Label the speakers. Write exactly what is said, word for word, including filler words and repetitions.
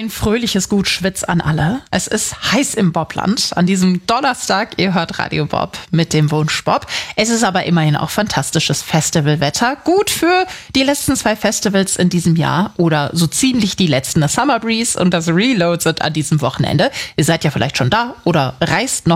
Speaker 1: Ein fröhliches Gut Schwitz an alle. Es ist heiß im Bobland an diesem Donnerstag. Ihr hört Radio Bob mit dem Wunsch Bob. Es ist aber immerhin auch fantastisches Festivalwetter. Gut für die letzten zwei Festivals in diesem Jahr oder so ziemlich die letzten. Das Summer Breeze und das Reload sind an diesem Wochenende. Ihr seid ja vielleicht schon da oder reist noch